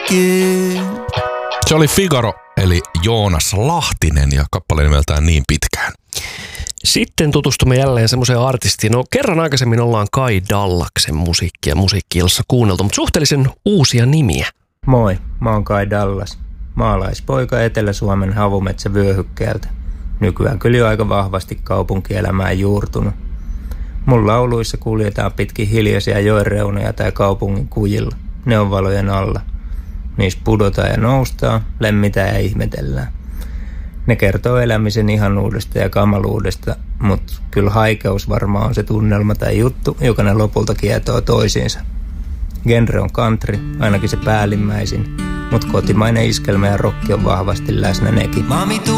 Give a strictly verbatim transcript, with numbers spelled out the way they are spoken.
musiikki. Se oli Figaro, eli Joonas Lahtinen ja kappale nimeltään Niin pitkään. Sitten tutustumme jälleen semmoiseen artistiin. No kerran aikaisemmin ollaan Kai Dallaksen musiikkia musiikki-illassa kuunneltu, mutta suhteellisen uusia nimiä. Moi, mä oon Kai Dallas. Maalaispoika Etelä-Suomen havumetsävyöhykkeeltä. Nykyään kyllä jo aika vahvasti kaupunkielämään juurtunut. Mun lauluissa kuljetaan pitkin hiljaisia joen reunoja tai kaupungin kujilla. Ne on valojen alla. Niissä pudotaan ja noustaan, lemmitään ja ihmetellään. Ne kertoo elämisen ihanuudesta ja kamaluudesta, mutta kyllä haikeus varmaan on se tunnelma tai juttu, joka ne lopulta kietoo toisiinsa. Genre on country, ainakin se päällimmäisin, mutta kotimainen iskelmä ja rokki on vahvasti läsnä nekin.